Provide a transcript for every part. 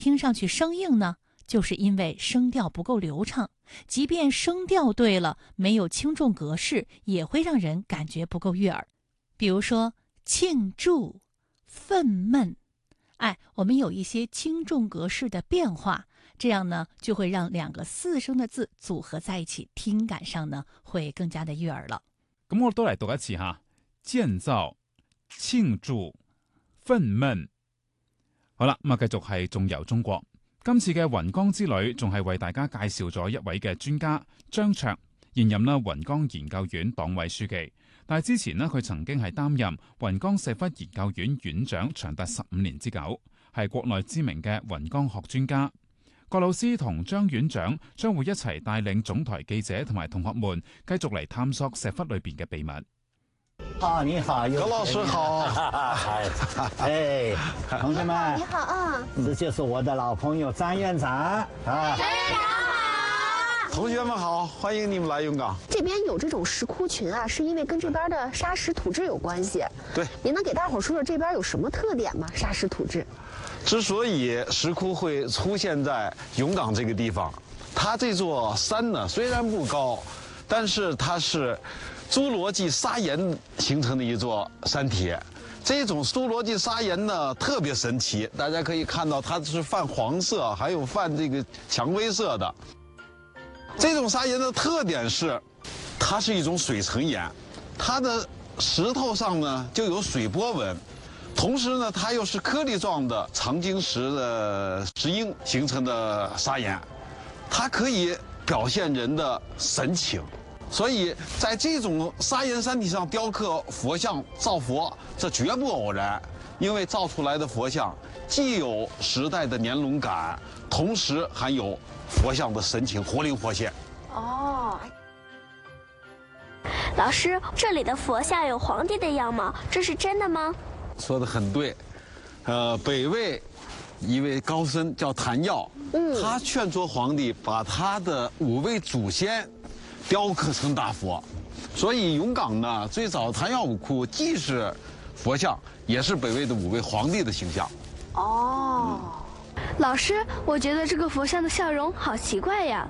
听上去生硬呢？就是因为声调不够流畅，即便声调对了，没有轻重格式，也会让人感觉不够悦耳。比如说庆祝、愤懑，我们有一些轻重格式的变化，这样呢就会让两个四声的字组合在一起，听感上呢会更加的悦耳了。 咁我都嚟讀一次吓，建造、慶祝、憤懑。好啦，咁繼續係仲遊中國。今次嘅雲岡之旅仲係為大家介紹咗一位嘅專家張卓，現任啦雲岡研究院黨委書記。但係之前呢，佢曾經係擔任雲岡石窟研究院院長長達15年之久，係國內知名嘅雲岡學專家。郭老師同張院長將會一齊帶領總台記者同埋同學們繼續嚟探索石窟裏邊嘅秘密。 你好， 葛老師好。 同學們， 你好啊， 這就是我的老朋友張院長啊。 張院長好， 同學們好，歡迎你們來永港。 這邊有這種石窟群啊，是因為跟這邊的砂石土質有關係。 對， 您能給大伙說說這邊有什麼特點嗎？砂石土質。 之所以石窟會出現在永港這個地方，它這座山呢雖然不高，但是它是侏羅紀砂岩形成的一座山體。這種侏羅紀砂岩呢特別神奇，大家可以看到它是泛黃色，還有泛這個薔薇色的。這種砂岩的特點是，它是一種水層岩，它的石頭上呢就有水波紋。同時呢，它又是顆粒狀的長晶石的石英形成的砂岩，它可以表現人的神情，所以在這種砂岩山體上雕刻佛像造佛，這絕不偶然，因為造出來的佛像既有時代的年輪感，同時還有佛像的神情活靈活現。 哦， 老師，這裡的佛像有皇帝的樣貌，這是真的嗎？ 說得很對，北魏一位高僧叫譚耀，他勸說皇帝把他的5位祖先雕刻成大佛，所以永港呢最早譚耀武窟既是佛像，也是北魏的5位皇帝的形象。 哦， 老師，我覺得這個佛像的笑容好奇怪呀。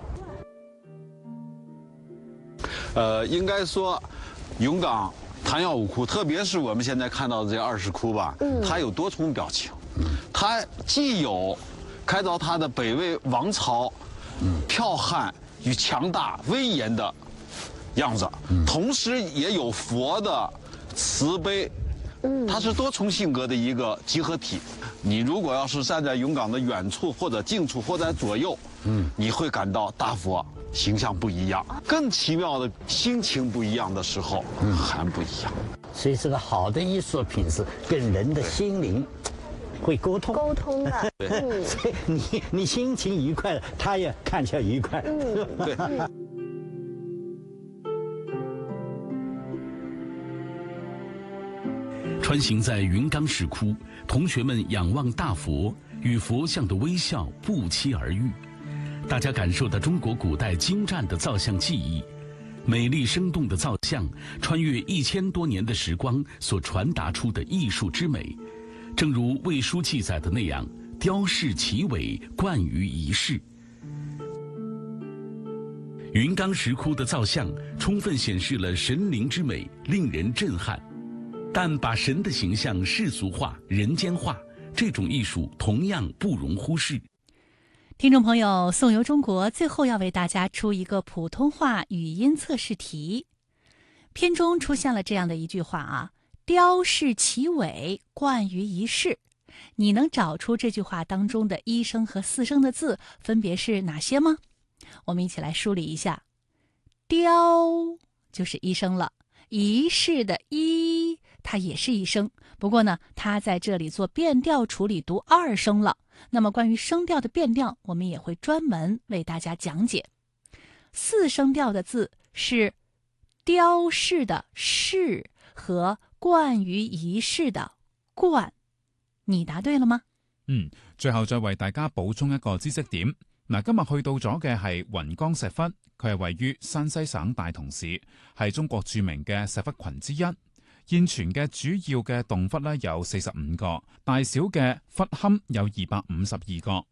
應該說，永港譚耀武窟，特別是我們現在看到的這20窟吧，它有多重表情，它既有開鑿它的北魏王朝剽悍與強大威嚴的樣子，同時也有佛的慈悲，它是多重性格的一個集合體。你如果要是站在永港的遠處或者近處或者左右，你會感到大佛形象不一樣，更奇妙的心情不一樣的時候，還不一樣。 所以這個好的藝術品是跟人的心靈會溝通。 溝通的。 所以你心情愉快了，他也看起來愉快。 對。 穿行在雲岡石窟，同學們仰望大佛，與佛像的微笑不期而遇。大家感受到中國古代精湛的造像技藝，美麗生動的造像穿越1000多年的時光所傳達出的藝術之美，正如魏書記載的那樣，雕飾奇偉，貫於一世。雲岡石窟的造像充分顯示了神靈之美，令人震撼。但把神的形象世俗化、人間化，這種藝術同樣不容忽視。 聽眾朋友，宋遊中國最後要為大家出一個普通話語音測試題。片中出現了這樣的一句話啊，雕飾奇偉，貫於一世。你能找出這句話當中的一聲和四聲的字分別是哪些嗎？我們一起來梳理一下。雕就是一聲了，一世的一它也是一聲，不過呢，它在這裡做變調處理讀2聲了。那麼關於聲調的變調，我們也會專門為大家講解。4聲調的字是雕飾的飾和貫於一世的貫，你答對了嗎？ 最後再為大家補充一個知識點。嗱，今日去到咗嘅係雲岡石窟，佢係位於山西省大同市，係中國著名嘅石窟群之一。現存嘅主要嘅洞窟呢有45個，大小嘅窟龕有252個。